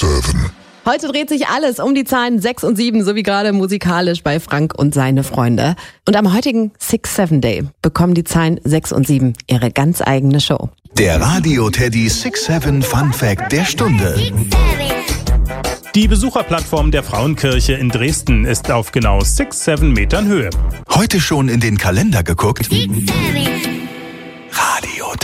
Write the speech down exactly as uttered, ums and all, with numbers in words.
Seven. Heute dreht sich alles um die Zahlen sechs und sieben, so wie gerade musikalisch bei Frank und seine Freunde. Und am heutigen six seven Day bekommen die Zahlen sechs und sieben ihre ganz eigene Show. Der Radio Teddy six seven Fun Fact der Stunde. Die Besucherplattform der Frauenkirche in Dresden ist auf genau six seven Metern Höhe. Heute schon in den Kalender geguckt? Radio